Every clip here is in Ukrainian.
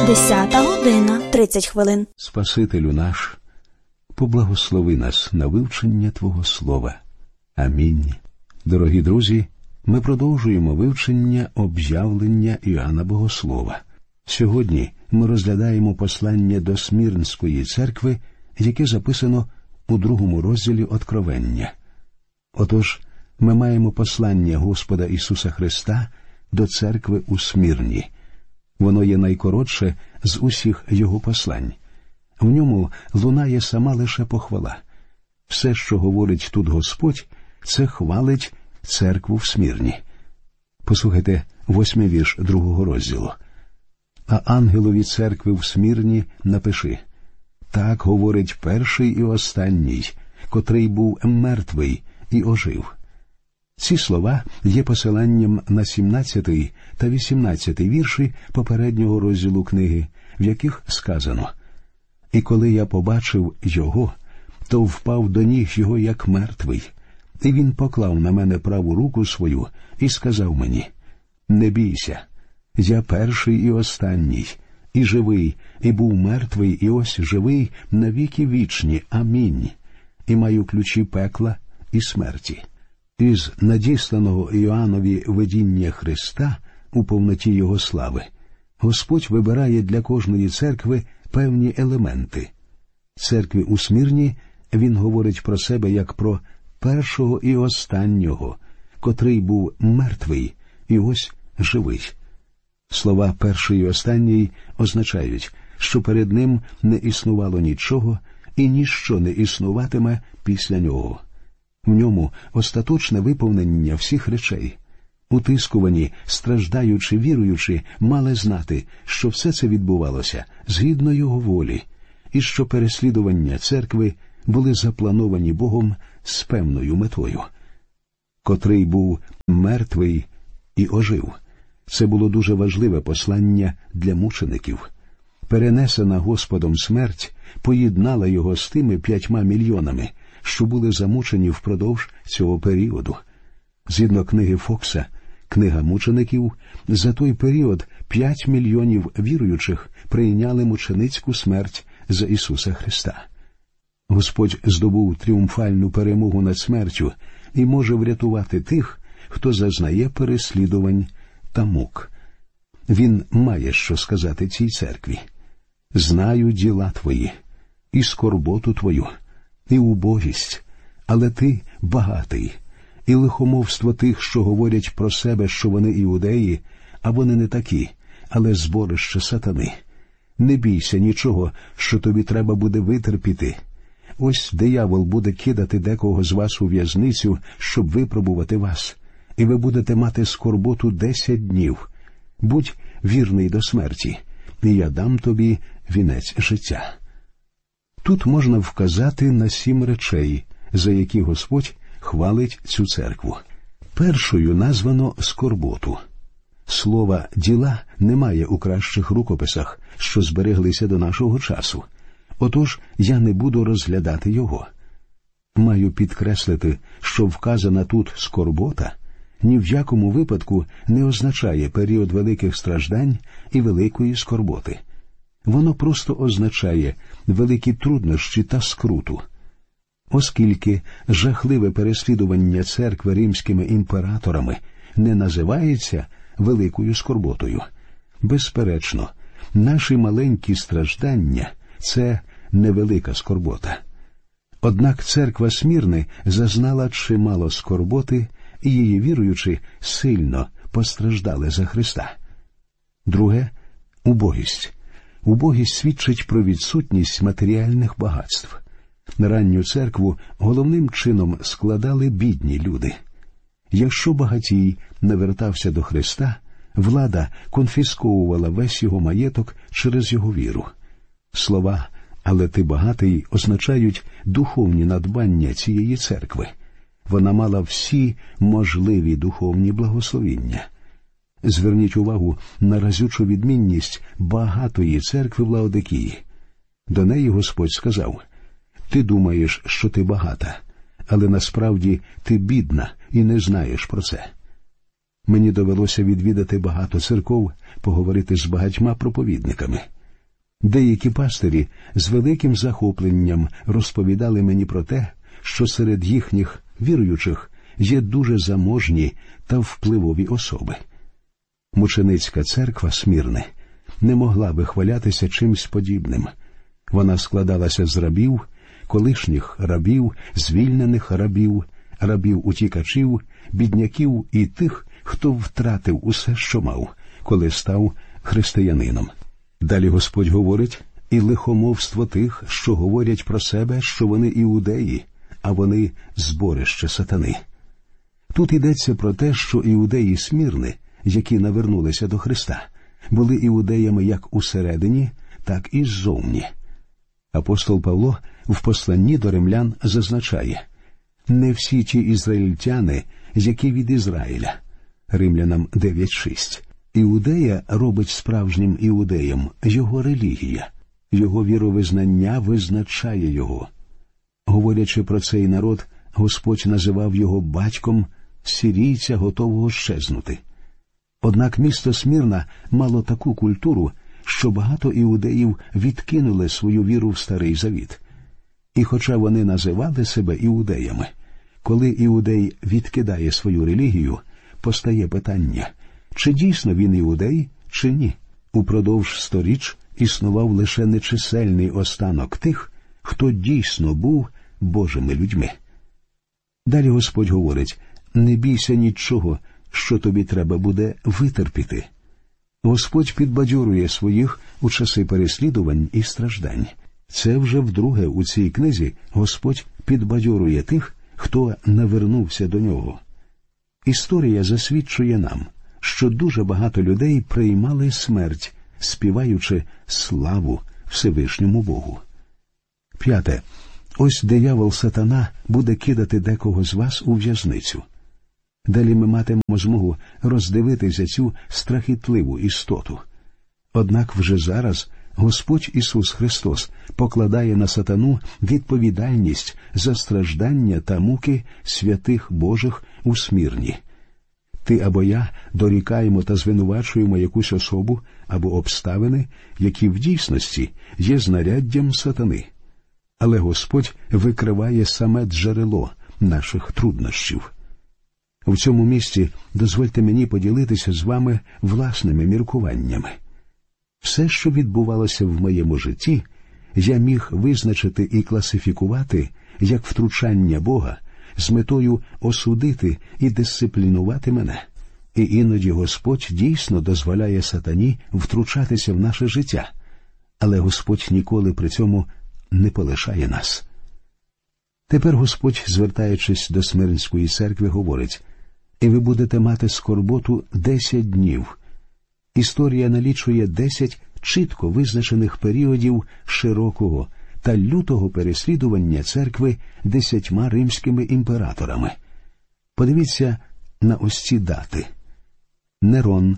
10:30. Спасителю наш, поблагослови нас на вивчення Твого Слова. Амінь. Дорогі друзі, ми продовжуємо вивчення об'явлення Іоанна Богослова. Сьогодні ми розглядаємо послання до Смірнської церкви, яке записано у 2 розділі Откровення. Отож, ми маємо послання Господа Ісуса Христа до церкви у Смірні. Воно є найкоротше з усіх його послань. В ньому лунає сама лише похвала. Все, що говорить тут Господь, це хвалить церкву в Смірні. Послухайте 8-й вірш 2 розділу. «А ангелові церкви в Смірні напиши: так говорить перший і останній, котрий був мертвий і ожив». Ці слова є посиланням на 17 та 18 вірші попереднього розділу книги, в яких сказано: «І коли я побачив його, то впав до ніг його як мертвий. І він поклав на мене праву руку свою і сказав мені: не бійся, я перший і останній, і живий, і був мертвий, і ось живий на віки вічні. Амінь. І маю ключі пекла і смерті». Із надісланого Іоаннові видіння Христа у повноті Його слави Господь вибирає для кожної церкви певні елементи. Церкві у Смірні Він говорить про себе як про першого і останнього, котрий був мертвий і ось живий. Слова «перший і останній» означають, що перед ним не існувало нічого і ніщо не існуватиме після нього. В ньому остаточне виповнення всіх речей. Утискувані, страждаючи, віруючи, мали знати, що все це відбувалося згідно Його волі, і що переслідування церкви були заплановані Богом з певною метою. Котрий був мертвий і ожив. Це було дуже важливе послання для мучеників. Перенесена Господом смерть поєднала його з тими 5 мільйонами, що були замучені впродовж цього періоду. Згідно книги Фокса, книга мучеників, за той період 5 мільйонів віруючих прийняли мученицьку смерть за Ісуса Христа. Господь здобув тріумфальну перемогу над смертю і може врятувати тих, хто зазнає переслідувань та мук. Він має що сказати цій церкві. «Знаю діла твої, і скорботу твою, і убогість, але ти багатий, і лихомовство тих, що говорять про себе, що вони іудеї, а вони не такі, але зборище сатани. Не бійся нічого, що тобі треба буде витерпіти. Ось диявол буде кидати декого з вас у в'язницю, щоб випробувати вас, і ви будете мати скорботу 10 днів. Будь вірний до смерті, і я дам тобі вінець життя». Тут можна вказати на 7 речей, за які Господь хвалить цю церкву. Першою названо скорботу. Слова «діла» немає у кращих рукописах, що збереглися до нашого часу. Отож, я не буду розглядати його. Маю підкреслити, що вказана тут скорбота ні в якому випадку не означає період великих страждань і великої скорботи. Воно просто означає великі труднощі та скруту. Оскільки жахливе переслідування церкви римськими імператорами не називається великою скорботою. Безперечно, наші маленькі страждання – це невелика скорбота. Однак церква Смірни зазнала чимало скорботи, і її віруючі сильно постраждали за Христа. Друге – убогість. Убогість свідчить про відсутність матеріальних багатств. Ранню церкву головним чином складали бідні люди. Якщо багатій навертався до Христа, влада конфісковувала весь його маєток через його віру. Слова «але ти багатий» означають духовні надбання цієї церкви. Вона мала всі можливі духовні благословіння. Зверніть увагу на разючу відмінність багатої церкви в Лаодикії. До неї Господь сказав: «Ти думаєш, що ти багата, але насправді ти бідна і не знаєш про це». Мені довелося відвідати багато церков, поговорити з багатьма проповідниками. Деякі пастирі з великим захопленням розповідали мені про те, що серед їхніх віруючих є дуже заможні та впливові особи. Мученицька церква Смірни не могла вихвалятися чимсь подібним. Вона складалася з рабів, колишніх рабів, звільнених рабів, рабів-утікачів, бідняків і тих, хто втратив усе, що мав, коли став християнином. Далі Господь говорить: «І лихомовство тих, що говорять про себе, що вони іудеї, а вони зборище сатани». Тут йдеться про те, що іудеї Смірни, які навернулися до Христа, були іудеями як усередині, так і ззовні. Апостол Павло в посланні до римлян зазначає: «Не всі ті ізраїльтяни, які від Ізраїля». Римлянам 9:6. Іудея робить справжнім іудеєм його релігія, його віровизнання визначає його. Говорячи про цей народ, Господь називав його батьком сирійця, готового щезнути. Однак місто Смірна мало таку культуру, що багато іудеїв відкинули свою віру в Старий Завіт. І хоча вони називали себе іудеями, коли іудей відкидає свою релігію, постає питання, чи дійсно він іудей, чи ні. Упродовж сторіч існував лише нечисельний останок тих, хто дійсно був Божими людьми. Далі Господь говорить: «Не бійся нічого, що тобі треба буде витерпіти». Господь підбадьорює своїх у часи переслідувань і страждань. Це вже вдруге у цій книзі Господь підбадьорює тих, хто навернувся до нього. Історія засвідчує нам, що дуже багато людей приймали смерть, співаючи славу Всевишньому Богу. 5. Ось диявол Сатана буде кидати декого з вас у в'язницю. Далі ми матимемо змогу роздивитися цю страхітливу істоту. Однак вже зараз Господь Ісус Христос покладає на Сатану відповідальність за страждання та муки святих Божих у Смірні. Ти або я дорікаємо та звинувачуємо якусь особу або обставини, які в дійсності є знаряддям Сатани. Але Господь викриває саме джерело наших труднощів. В цьому місці дозвольте мені поділитися з вами власними міркуваннями. Все, що відбувалося в моєму житті, я міг визначити і класифікувати як втручання Бога з метою осудити і дисциплінувати мене. І іноді Господь дійсно дозволяє Сатані втручатися в наше життя, але Господь ніколи при цьому не полишає нас. Тепер Господь, звертаючись до Смирнської церкви, говорить: «І ви будете мати скорботу 10 днів». Історія налічує 10 чітко визначених періодів широкого та лютого переслідування церкви 10 римськими імператорами. Подивіться на ось ці дати. Нерон,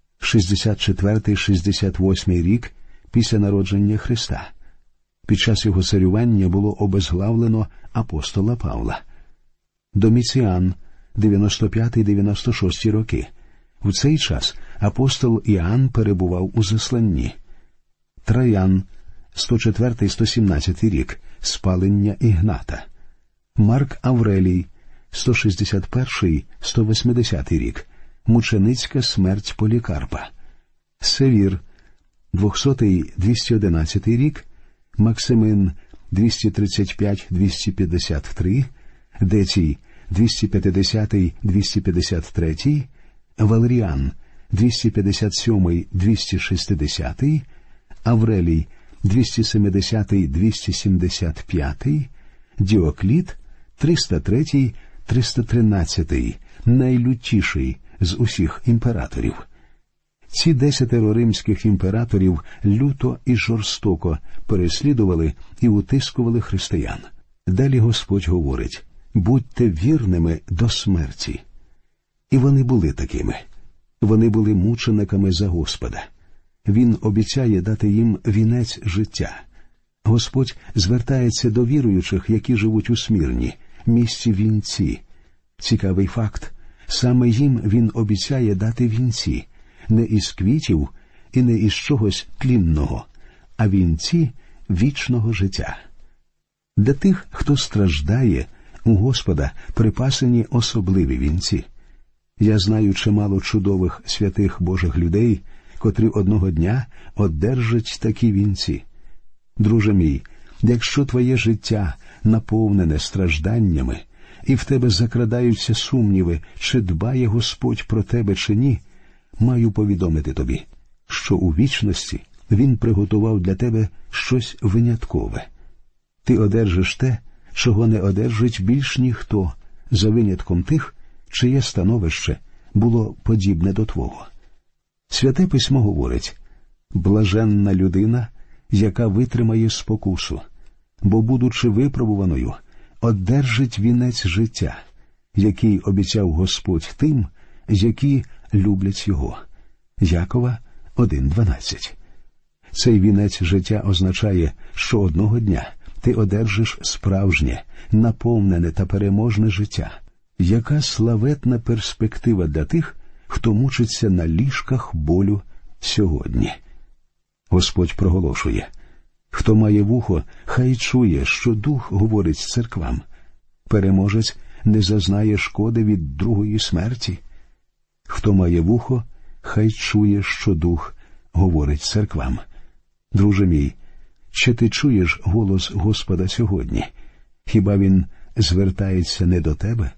64-68 рік після народження Христа. Під час його царювання було обезглавлено апостола Павла. Доміціан, 95-96 роки. В цей час апостол Іоанн перебував у засланні. Траян, 104-117 рік, спалення Ігната. Марк Аврелій, 161-180 рік, мученицька смерть Полікарпа. Севір, 200-211 рік, Максимин, 235-253, Децій, 250-253, Валеріан, 257-260, Аврелій, 270-275, Діокліт, 303-313, найлютіший з усіх імператорів. Ці 10 римських імператорів люто і жорстоко переслідували і утискували християн. Далі Господь говорить: «Будьте вірними до смерті». І вони були такими. Вони були мучениками за Господа. Він обіцяє дати їм вінець життя. Господь звертається до віруючих, які живуть у Смірні, місці вінці. Цікавий факт. Саме їм він обіцяє дати вінці, не із квітів і не із чогось тлінного, а вінці вічного життя. Для тих, хто страждає, у Господа припасені особливі вінці. Я знаю чимало чудових святих Божих людей, котрі одного дня одержать такі вінці. Друже мій, якщо твоє життя наповнене стражданнями, і в тебе закрадаються сумніви, чи дбає Господь про тебе чи ні, маю повідомити тобі, що у вічності Він приготував для тебе щось виняткове. Ти одержиш те, чого не одержить більш ніхто, за винятком тих, чиє становище було подібне до твого. Святе Письмо говорить: «Блаженна людина, яка витримає спокусу, бо, будучи випробуваною, одержить вінець життя, який обіцяв Господь тим, які люблять Його». Якова 1:12. Цей вінець життя означає, що одного дня ти одержиш справжнє, наповнене та переможне життя. Яка славетна перспектива для тих, хто мучиться на ліжках болю сьогодні. Господь проголошує: «Хто має вухо, хай чує, що Дух говорить церквам. Переможець не зазнає шкоди від другої смерті. Хто має вухо, хай чує, що Дух говорить церквам». Друже мій, чи ти чуєш голос Господа сьогодні? Хіба Він звертається не до тебе?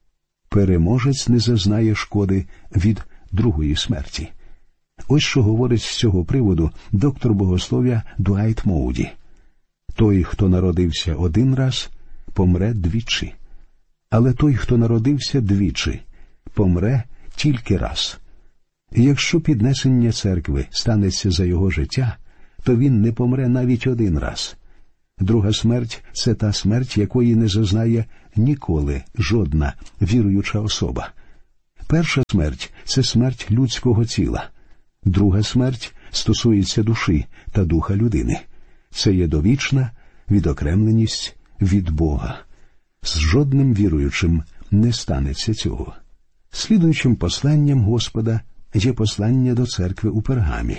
Переможець не зазнає шкоди від другої смерті. Ось що говорить з цього приводу доктор богослов'я Дуайт Моуді. «Той, хто народився один раз, помре двічі. Але той, хто народився двічі, помре тільки раз. І якщо піднесення церкви станеться за його життя, то він не помре навіть один раз. Друга смерть – це та смерть, якої не зазнає ніколи жодна віруюча особа. Перша смерть – це смерть людського тіла. Друга смерть стосується душі та духа людини. Це є довічна відокремленість від Бога. З жодним віруючим не станеться цього. Слідуючим посланням Господа є послання до церкви у Пергамі.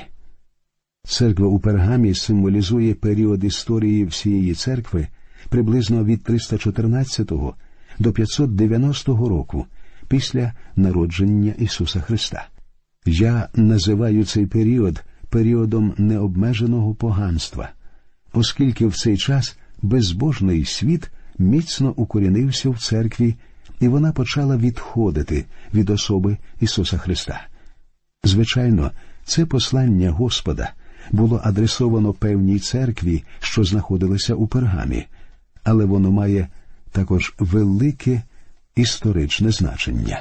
Церква у Пергамі символізує період історії всієї церкви приблизно від 314 до 590 року після народження Ісуса Христа. Я називаю цей період періодом необмеженого поганства, оскільки в цей час безбожний світ міцно укорінився в церкві, і вона почала відходити від особи Ісуса Христа. Звичайно, це послання Господа було адресовано певній церкві, що знаходилася у Пергамі, але воно має також велике історичне значення.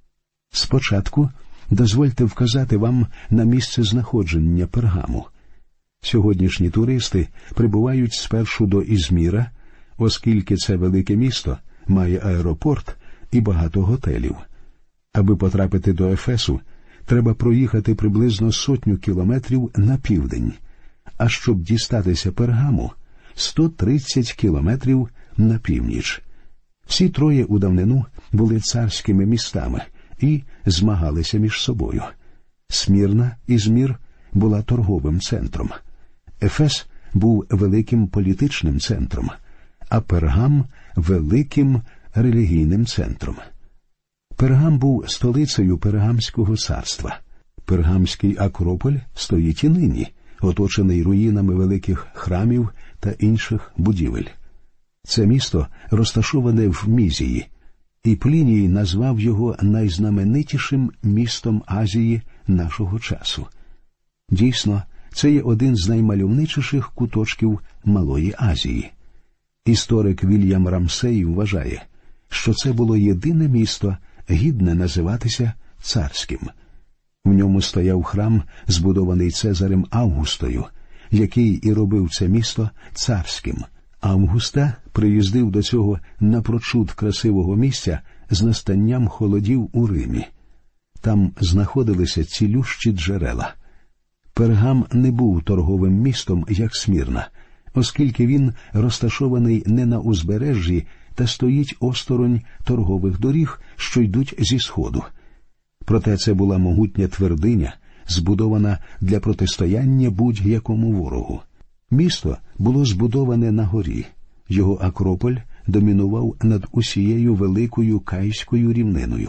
Спочатку дозвольте вказати вам на місце знаходження Пергаму. Сьогоднішні туристи прибувають спершу до Ізміра, оскільки це велике місто має аеропорт і багато готелів. Аби потрапити до Ефесу, треба проїхати приблизно 100 кілометрів на південь, а щоб дістатися Пергаму – 130 кілометрів на північ. Всі троє у давнину були царськими містами і змагалися між собою. Смірна, Ізмір, була торговим центром. Ефес був великим політичним центром, а Пергам – великим релігійним центром. Пергам був столицею Пергамського царства. Пергамський Акрополь стоїть і нині, оточений руїнами великих храмів та інших будівель. Це місто розташоване в Мізії, і Пліній назвав його найзнаменитішим містом Азії нашого часу. Дійсно, це є один з наймальовничіших куточків Малої Азії. Історик Вільям Рамсей вважає, що це було єдине місто, гідне називатися царським. В ньому стояв храм, збудований Цезарем Августою, який і робив це місто царським. Августа приїздив до цього напрочуд красивого місця з настанням холодів у Римі. Там знаходилися цілющі джерела. Пергам не був торговим містом, як Смірна, оскільки він розташований не на узбережжі та стоїть осторонь торгових доріг, що йдуть зі сходу. Проте це була могутня твердиня, збудована для протистояння будь-якому ворогу. Місто було збудоване на горі. Його Акрополь домінував над усією великою Кайською рівниною.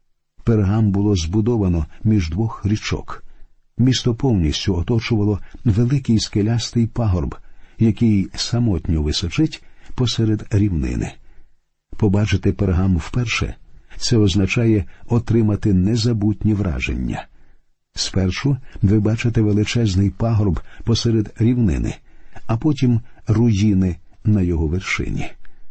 Пергам було збудовано між двох річок. Місто повністю оточувало великий скелястий пагорб, який самотньо височить посеред рівнини. Побачити Пергам вперше – це означає отримати незабутні враження. Спершу ви бачите величезний пагорб посеред рівнини, а потім руїни на його вершині.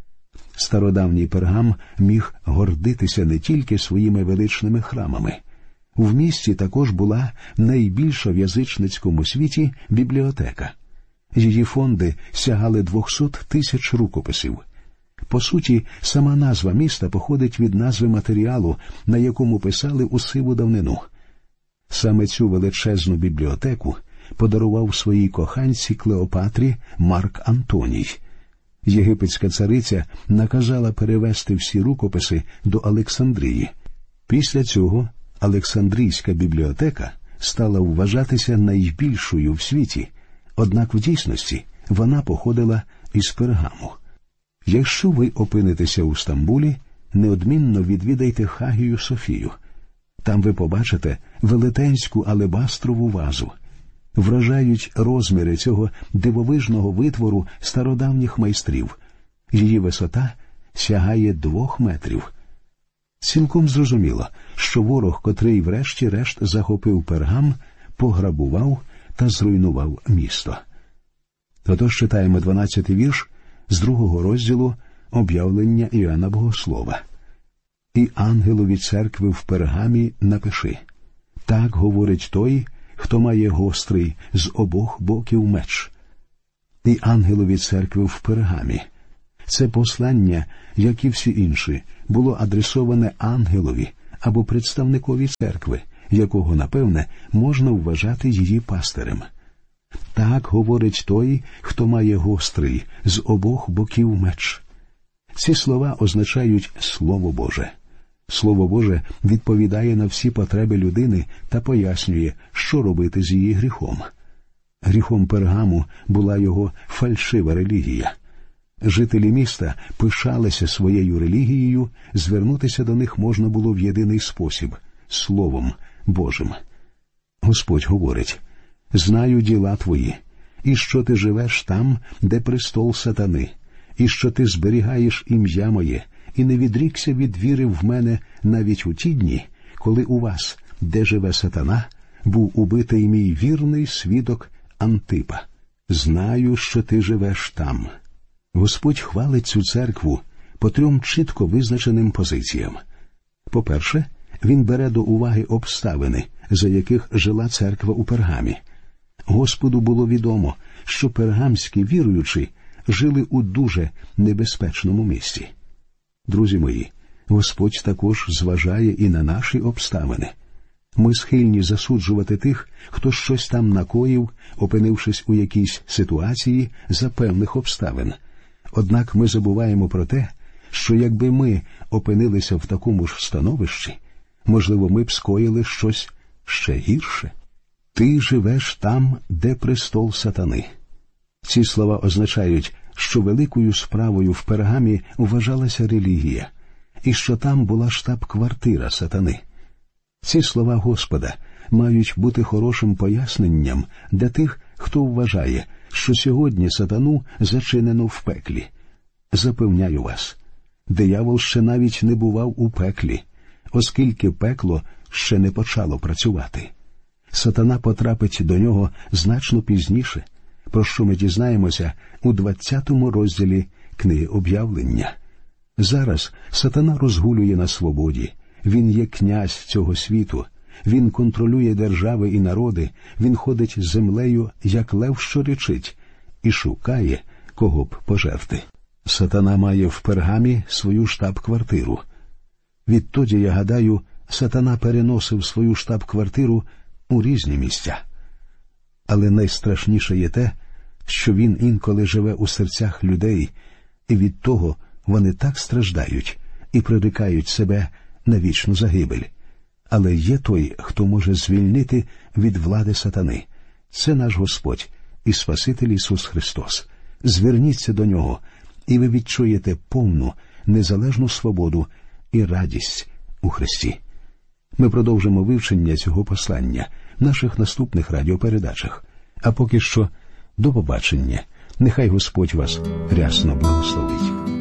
Стародавній Пергам міг гордитися не тільки своїми величними храмами. В місті також була найбільша в язичницькому світі бібліотека. Її фонди сягали 200 тисяч рукописів. По суті, сама назва міста походить від назви матеріалу, на якому писали у сиву давнину. Саме цю величезну бібліотеку подарував своїй коханці Клеопатрі Марк Антоній. Єгипетська цариця наказала перевести всі рукописи до Олександрії. Після цього Олександрійська бібліотека стала вважатися найбільшою в світі, однак в дійсності вона походила із Пергаму. Якщо ви опинитеся у Стамбулі, неодмінно відвідайте Хагію Софію. Там ви побачите велетенську алебастрову вазу. Вражають розміри цього дивовижного витвору стародавніх майстрів. Її висота сягає 2 метрів. Цілком зрозуміло, що ворог, котрий врешті-решт захопив Пергам, пограбував та зруйнував місто. Отож читаємо 12-й вірш з 2-го розділу «Об'явлення Іоанна Богослова». «І ангелові церкви в Пергамі напиши. Так говорить той, хто має гострий з обох боків меч». І ангелові церкви в Пергамі. Це послання, як і всі інші, було адресоване ангелові або представникові церкви, якого, напевне, можна вважати її пастирем. Так говорить той, хто має гострий з обох боків меч. Ці слова означають Слово Боже. Слово Боже відповідає на всі потреби людини та пояснює, що робити з її гріхом. Гріхом Пергаму була його фальшива релігія. Жителі міста пишалися своєю релігією, звернутися до них можна було в єдиний спосіб – Словом Божим. Господь говорить: «Знаю діла твої, і що ти живеш там, де престол сатани, і що ти зберігаєш ім'я моє, і не відрікся від віри в мене навіть у ті дні, коли у вас, де живе сатана, був убитий мій вірний свідок Антипа. Знаю, що ти живеш там». Господь хвалить цю церкву по 3 чітко визначеним позиціям. По-перше, він бере до уваги обставини, за яких жила церква у Пергамі. Господу було відомо, що пергамські віруючі жили у дуже небезпечному місці. Друзі мої, Господь також зважає і на наші обставини. Ми схильні засуджувати тих, хто щось там накоїв, опинившись у якійсь ситуації за певних обставин. Однак ми забуваємо про те, що якби ми опинилися в такому ж становищі, можливо, ми б скоїли щось ще гірше. «Ти живеш там, де престол сатани». Ці слова означають, що великою справою в Пергамі вважалася релігія, і що там була штаб-квартира сатани. Ці слова Господа мають бути хорошим поясненням для тих, хто вважає, що сьогодні сатану зачинено в пеклі. Запевняю вас, диявол ще навіть не бував у пеклі, оскільки пекло ще не почало працювати. Сатана потрапить до нього значно пізніше, про що ми дізнаємося у 20-му розділі книги «Об'явлення». Зараз сатана розгулює на свободі, він є князь цього світу, він контролює держави і народи, він ходить землею, як лев, що ричить, і шукає, кого б пожерти. Сатана має в Пергамі свою штаб-квартиру. Відтоді, я гадаю, сатана переносив свою штаб-квартиру у різні місця. Але найстрашніше є те, що він інколи живе у серцях людей, і від того Вони так страждають і прирікають себе на вічну загибель. Але є той, хто може звільнити від влади сатани. Це наш Господь і Спаситель Ісус Христос. Зверніться до Нього, і ви відчуєте повну, незалежну свободу і радість у Христі. Ми продовжимо вивчення цього послання в наших наступних радіопередачах. А поки що, до побачення. Нехай Господь вас рясно благословить.